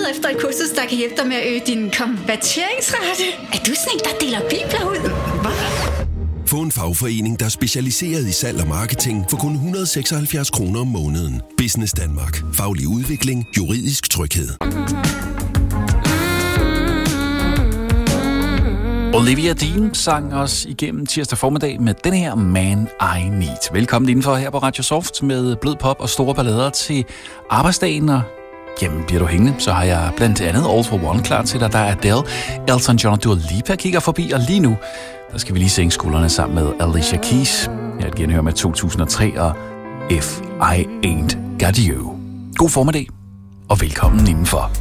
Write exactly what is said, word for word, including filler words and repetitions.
overskrifter i kursus, der kan hjælpe dig med at øge din konverteringsrate. Er du sådan en, der deler bibler ud? Hvad? Få en fagforening, der er specialiseret i salg og marketing for kun et hundrede og seksoghalvfjerds kroner om måneden. Business Danmark. Faglig udvikling. Juridisk tryghed. Olivia Dean sang os igennem tirsdag formiddag med den her Man I Need. Velkommen indenfor her på Radio Soft med blød pop og store ballader til arbejdsdagen. Og jamen, bliver du hængende, så har jeg blandt andet All for One klar til dig. Der er Adele, Elton John og Dua Lipa kigger forbi, og lige nu, der skal vi lige sænke skuldrene sammen med Alicia Keys. Jeg er genhør med to tusind og tre og If I Ain't Got You. God formiddag, og velkommen indenfor.